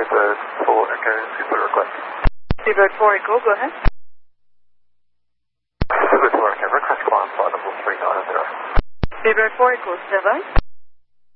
Seabird 4 Echo, super request. Seabird 4 Echo, go ahead. Seabird 4 Echo, request climb flight level 390. Seabird 4 Echo, stand by.